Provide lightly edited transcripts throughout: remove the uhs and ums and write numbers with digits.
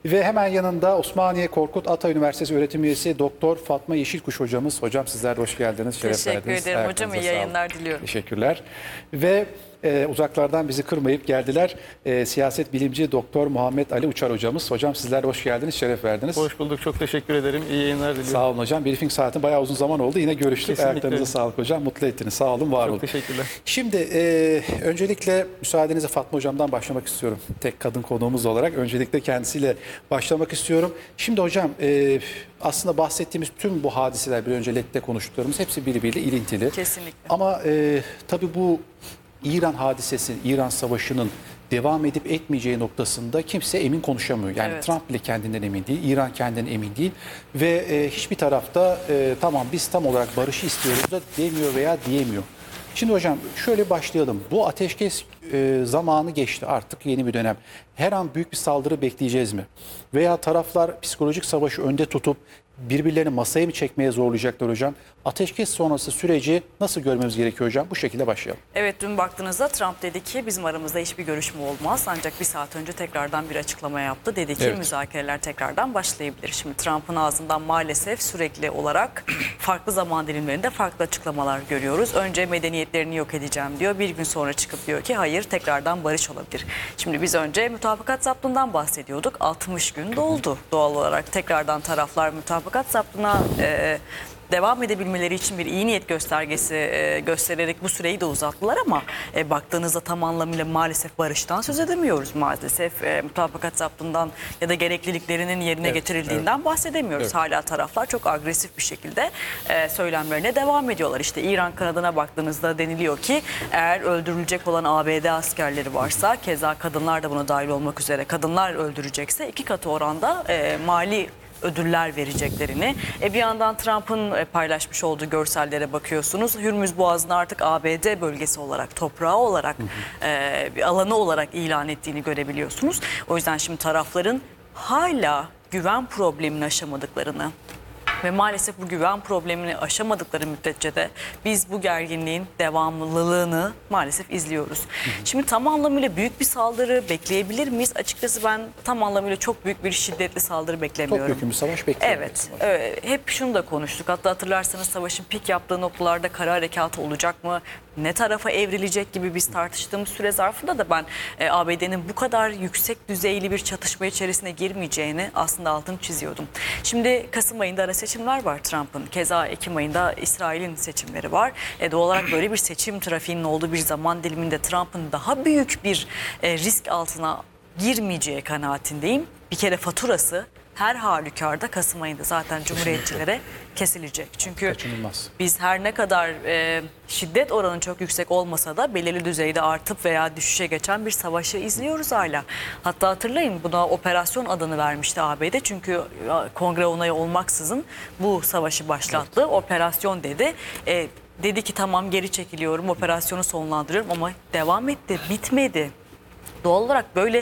Ve hemen yanında Osmaniye Korkut Ata Üniversitesi öğretim üyesi Doktor Fatma Yeşilkuş hocamız. Hocam sizler de hoş geldiniz, şeref verdiniz. Teşekkür ederim hocam, iyi yayınlar diliyorum. Teşekkürler. Ve uzaklardan bizi kırmayıp geldiler. Siyaset bilimci Doktor Muhammed Ali Uçar hocamız. Hocam sizler de hoş geldiniz, şeref verdiniz. Hoş bulduk, çok teşekkür ederim. İyi yayınlar diliyorum. Sağ olun hocam. Briefing saati bayağı uzun zaman oldu. Yine görüştük. Kesinlikle. Ayaklarınıza sağlık hocam. Mutlu ettiniz. Sağ olun, var olun. Çok teşekkürler. Şimdi öncelikle müsaadenizle Fatma hocamdan başlamak istiyorum. Tek kadın konuğumuz olarak. Öncelikle kendisiyle başlamak istiyorum. Şimdi hocam aslında bahsettiğimiz tüm bu hadiseler, bir önce LED'de konuştuklarımız hepsi birbiriyle ilintili. Kesinlikle. Ama tabii bu İran hadisesi, İran savaşının devam edip etmeyeceği noktasında kimse emin konuşamıyor. Yani Evet. Trump bile kendinden emin değil, İran kendinden emin değil ve hiçbir tarafta tamam biz tam olarak barışı istiyoruz da demiyor veya diyemiyor. Şimdi hocam şöyle başlayalım. Bu ateşkes zamanı geçti, artık yeni bir dönem. Her an büyük bir saldırı bekleyeceğiz mi? Veya taraflar psikolojik savaşı önde tutup birbirlerini masaya mı çekmeye zorlayacaklar hocam? Ateşkes sonrası süreci nasıl görmemiz gerekiyor hocam? Bu şekilde başlayalım. Evet, dün baktığınızda Trump dedi ki bizim aramızda hiçbir görüşme olmaz. Ancak bir saat önce tekrardan bir açıklama yaptı. Dedi ki Evet. müzakereler tekrardan başlayabilir. Şimdi Trump'ın ağzından maalesef sürekli olarak farklı zaman dilimlerinde farklı açıklamalar görüyoruz. Önce medeniyetlerini yok edeceğim diyor. Bir gün sonra çıkıp diyor ki hayır, tekrardan barış olabilir. Şimdi biz önce mutabakat zaptından bahsediyorduk. 60 gün doldu doğal olarak. Tekrardan taraflar mutabakat zaptına devam edebilmeleri için bir iyi niyet göstergesi göstererek bu süreyi de uzattılar ama baktığınızda tam anlamıyla maalesef barıştan söz edemiyoruz. Maalesef mutabakat zaptından ya da gerekliliklerinin yerine getirildiğinden bahsedemiyoruz. Evet. Hala taraflar çok agresif bir şekilde söylemlerine devam ediyorlar. İşte İran kanadına baktığınızda deniliyor ki eğer öldürülecek olan ABD askerleri varsa, keza kadınlar da buna dahil olmak üzere, kadınlar öldürecekse 2 katı oranda mali ödüller vereceklerini. Bir yandan Trump'ın paylaşmış olduğu görsellere bakıyorsunuz. Hürmüz Boğazı'nı artık ABD bölgesi olarak, toprağı olarak, bir alanı olarak ilan ettiğini görebiliyorsunuz. O yüzden şimdi tarafların hala güven problemini aşamadıklarını ve maalesef bu güven problemini aşamadıkları müddetçe de biz bu gerginliğin devamlılığını maalesef izliyoruz. Şimdi tam anlamıyla büyük bir saldırı bekleyebilir miyiz? Açıkçası ben tam anlamıyla çok büyük bir şiddetli saldırı beklemiyorum. Çok büyük bir savaş bekliyoruz. Evet, hep şunu da konuştuk. Hatta hatırlarsanız savaşın pik yaptığı noktalarda kara harekatı olacak mı? Ne tarafa evrilecek gibi biz tartıştığımız süre zarfında da ben ABD'nin bu kadar yüksek düzeyli bir çatışma içerisine girmeyeceğini aslında altını çiziyordum. Şimdi Kasım ayında ara seçimler var Trump'ın. Keza Ekim ayında İsrail'in seçimleri var. Doğal olarak böyle bir seçim trafiğinin olduğu bir zaman diliminde Trump'ın daha büyük bir risk altına girmeyeceği kanaatindeyim. Bir kere faturası her halükarda Kasım ayında zaten Cumhuriyetçilere kesilecek. Çünkü Kaçınılmaz. biz her ne kadar şiddet oranı çok yüksek olmasa da belirli düzeyde artıp veya düşüşe geçen bir savaşı izliyoruz hala. Hatta hatırlayın, buna operasyon adını vermişti ABD. Çünkü kongre onayı olmaksızın bu savaşı başlattı. Evet. Operasyon dedi. Dedi ki tamam, geri çekiliyorum, operasyonu sonlandırıyorum ama devam etti, bitmedi. Doğal olarak böyle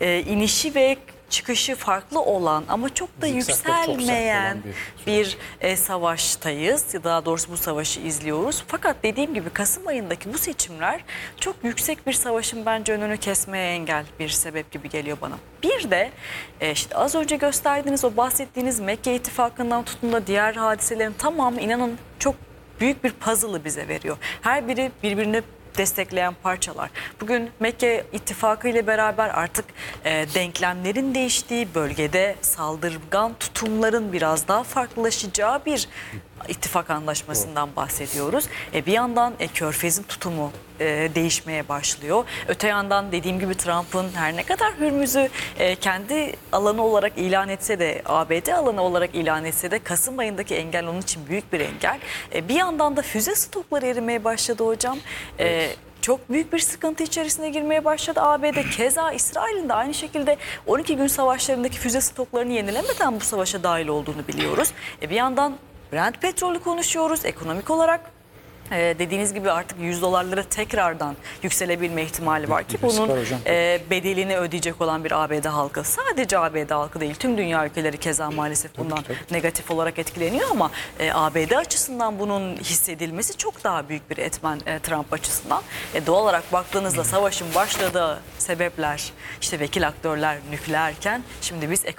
inişi ve çıkışı farklı olan ama çok da yükselmeyen bir savaştayız. Daha doğrusu bu savaşı izliyoruz. Fakat dediğim gibi Kasım ayındaki bu seçimler çok yüksek bir savaşın bence önünü kesmeye engel bir sebep gibi geliyor bana. Bir de işte az önce gösterdiğiniz, o bahsettiğiniz Mekke İttifakı'ndan tutun da diğer hadiselerin tamamı inanın çok büyük bir puzzle'ı bize veriyor. Her biri birbirini destekleyen parçalar. Bugün Mekke İttifakı ile beraber artık denklemlerin değiştiği, bölgede saldırgan tutumların biraz daha farklılaşacağı bir ittifak anlaşmasından bahsediyoruz. Bir yandan Körfez'in tutumu değişmeye başlıyor. Öte yandan dediğim gibi Trump'ın her ne kadar Hürmüz'ü kendi alanı olarak ilan etse de, ABD alanı olarak ilan etse de Kasım ayındaki engel onun için büyük bir engel. Bir yandan da füze stokları erimeye başladı hocam. Çok büyük bir sıkıntı içerisine girmeye başladı ABD. Keza İsrail'in de aynı şekilde 12 gün savaşlarındaki füze stoklarını yenilemeden bu savaşa dahil olduğunu biliyoruz. Bir yandan Brent petrolü konuşuyoruz. Ekonomik olarak dediğiniz gibi artık $100'lara tekrardan yükselebilme ihtimali var ki bunun bedelini ödeyecek olan bir ABD halkı. Sadece ABD halkı değil, tüm dünya ülkeleri keza maalesef bundan negatif olarak etkileniyor ama ABD açısından bunun hissedilmesi çok daha büyük bir etmen Trump açısından. Doğal olarak baktığınızda savaşın başladığı sebepler, işte vekil aktörler nükleerken şimdi biz